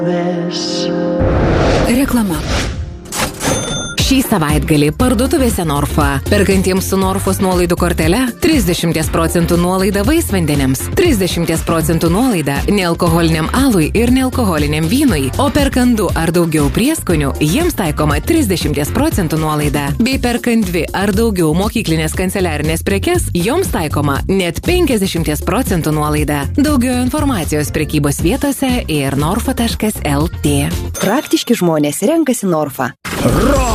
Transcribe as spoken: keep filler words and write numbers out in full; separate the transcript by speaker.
Speaker 1: Reklama. Šį savaitgalį parduotuvėse Norfa. Perkantiems su Norfos nuolaidų kortele trisdešimt procentų nuolaida vaisvandeniams, trisdešimt procentų nuolaida nealkoholiniam alui ir nealkoholiniam vynui, o perkant du ar daugiau prieskonių, jiems taikoma trisdešimt procentų nuolaida. Bei perkant dvi ar daugiau mokyklinės kanceliarinės prekes, joms taikoma net penkiasdešimt procentų nuolaida. Daugiau informacijos prekybos vietose ir norfa taškas lt.
Speaker 2: Praktiški žmonės renkasi Norfa.